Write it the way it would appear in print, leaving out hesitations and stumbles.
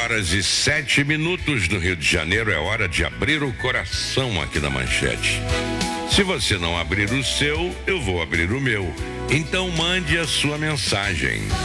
8h07 no Rio de Janeiro. É hora de abrir o coração aqui na Manchete. Se você não abrir o seu, eu vou abrir o meu. Então mande a sua mensagem.